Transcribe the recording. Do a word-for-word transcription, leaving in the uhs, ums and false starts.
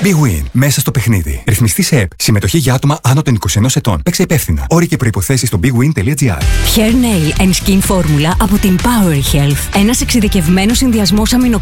Big Win. Μέσα στο παιχνίδι. Ρυθμιστή σε ΕΠ. Συμμετοχή για άτομα άνω των είκοσι ενός ετών. Παίξε υπεύθυνα. Όροι και προϋποθέσεις στο bigwin.gr. Hair Nail and Skin Formula από την Power Health. Ένας εξειδικευμένος συνδυασμός αμινοκρασιών